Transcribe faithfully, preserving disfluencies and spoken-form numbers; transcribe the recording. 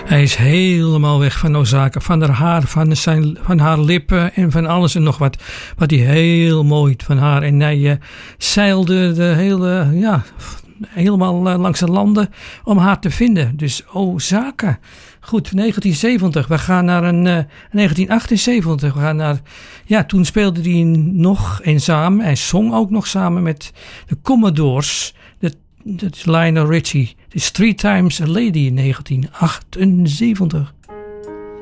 Hij is helemaal weg van Osaka, van haar haar, van, zijn, van haar lippen en van alles en nog wat. Wat hij heel mooi van haar. En hij uh, zeilde de hele, ja, helemaal uh, langs de landen om haar te vinden. Dus Osaka. Goed, negentien zeventig. We gaan naar een uh, negentien achtenzeventig. We gaan naar, ja, toen speelde hij nog eens samen. Hij zong ook nog samen met de Commodores. Dat is Lionel Richie. Het is Three Times a Lady in negentien achtenzeventig.